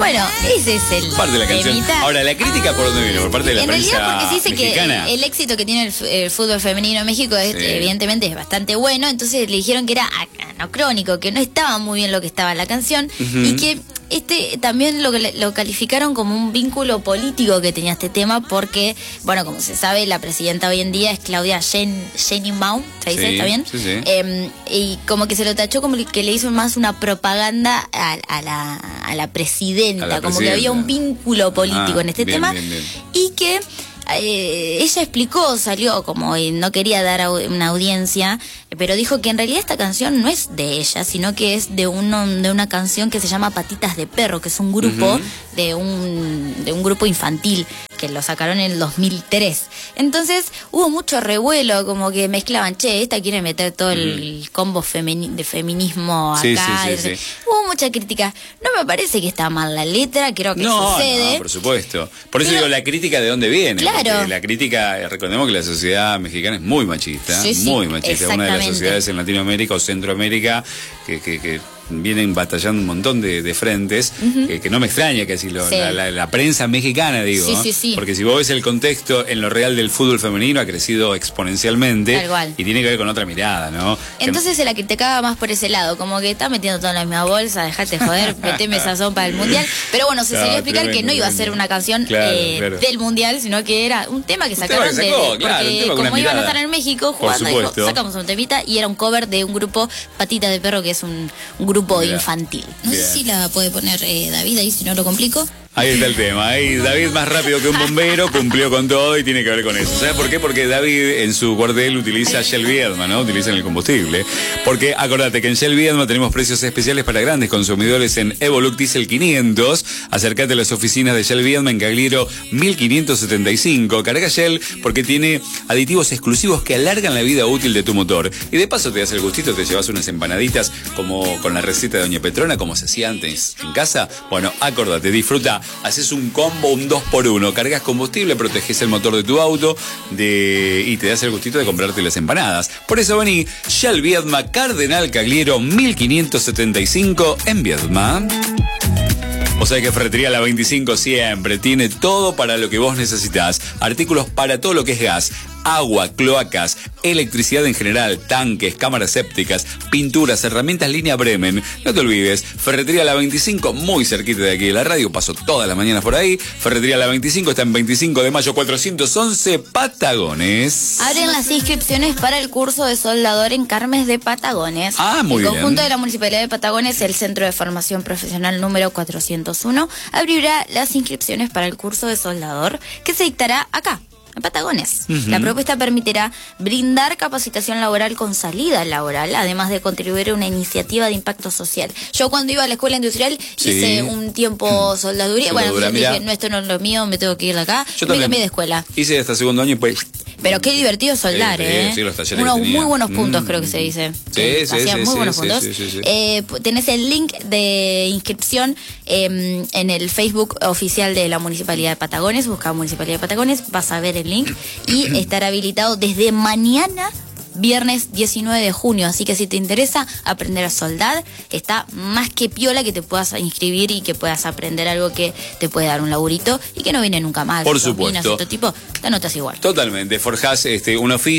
Bueno, ese es el parte de la canción. temita. Ahora, ¿la crítica por dónde vino? ¿Por parte de la prensa realidad, porque se dice mexicana? que el éxito que tiene el fútbol femenino en México es, evidentemente es bastante bueno, entonces le dijeron que era anacrónico, que no estaba muy bien lo que estaba en la canción, y que también lo calificaron como un vínculo político que tenía este tema, porque, bueno, como se sabe, la presidenta hoy en día es Claudia Sheinbaum, ¿se dice? ¿Está bien? Sí. Y como que se lo tachó como que le hizo más una propaganda a la presidenta, como que había un vínculo político en este tema, bien. y que ella explicó, salió como no quería dar una audiencia, pero dijo que en realidad esta canción no es de ella, sino que es de una canción que se llama Patitas de Perro, que es un grupo de un grupo infantil que lo sacaron en el 2003. Entonces hubo mucho revuelo, como que mezclaban, esta quiere meter todo el combo de feminismo acá. Sí. Hubo mucha crítica. No me parece que está mal la letra, creo que sucede. No, por supuesto. Por eso digo, la crítica de dónde viene. Claro. Porque la crítica, recordemos que la sociedad mexicana es muy machista, muy machista. Una de las sociedades en Latinoamérica o Centroamérica que vienen batallando un montón de frentes, que no me extraña que así la prensa mexicana, digo, sí. Porque si vos ves el contexto en lo real del fútbol femenino ha crecido exponencialmente. Tal cual. Y tiene que ver con otra mirada, ¿no? Entonces se la criticaba más por ese lado, como que está metiendo todo en la misma bolsa, dejate joder, meteme sazón para el Mundial. Pero bueno, se salió a explicar que no iba a ser una canción del Mundial, sino que era un tema que sacaron porque como iban a estar en México jugando, dijo, sacamos un temita, y era un cover de un grupo, Patitas de Perro, que es un grupo infantil. No sé si la puede poner David ahí, si no lo complico. Ahí está el tema. Ahí David, más rápido que un bombero, cumplió con todo y tiene que ver con eso. ¿Sabes por qué? Porque David en su cuartel utiliza Shell Viedma, ¿no? Utilizan el combustible. Porque acordate que en Shell Viedma tenemos precios especiales para grandes consumidores en Evolux Diesel 500. Acércate a las oficinas de Shell Viedma en Cagliero 1575. Carga Shell porque tiene aditivos exclusivos que alargan la vida útil de tu motor. Y de paso te das el gustito, te llevas unas empanaditas como con la receta de Doña Petrona, como se hacía antes en casa. Bueno, acordate, disfruta. Haces un combo, un 2x1, cargas combustible, proteges el motor de tu auto y te das el gustito de comprarte las empanadas. Por eso vení, Shell Viedma, Cardenal Cagliero 1575 en Viedma. O sea que Ferretería La 25 siempre tiene todo para lo que vos necesitas. Artículos para todo lo que es gas, agua, cloacas, electricidad en general, tanques, cámaras sépticas, pinturas, herramientas línea Bremen. No te olvides, Ferretería La 25, muy cerquita de aquí de la radio, paso todas las mañanas por ahí. Ferretería La 25 está en 25 de mayo 411, Patagones. Abren las inscripciones para el curso de soldador en Carmes de Patagones. Muy bien. El conjunto de la Municipalidad de Patagones, el Centro de Formación Profesional número 401, abrirá las inscripciones para el curso de soldador que se dictará acá, en Patagones. La propuesta permitirá brindar capacitación laboral con salida laboral, además de contribuir a una iniciativa de impacto social. Yo cuando iba a la escuela industrial hice un tiempo soldaduría. Bueno, dije, no, esto no es lo mío, me tengo que ir de acá. Yo me cambié de escuela. Hice hasta segundo año y pues... Pero qué divertido soldar, Sí, los talleres unos muy buenos puntos, creo que se dice. Hacían muy buenos puntos. Tenés el link de inscripción en el Facebook oficial de la Municipalidad de Patagones. Busca Municipalidad de Patagones, vas a ver el link. Y estará habilitado desde mañana, viernes 19 de junio. Así que si te interesa aprender a soldar, está más que piola que te puedas inscribir y que puedas aprender algo que te puede dar un laburito y que no viene nunca más. Por supuesto. Tipo, te anotas igual. Totalmente. Forjás un oficio.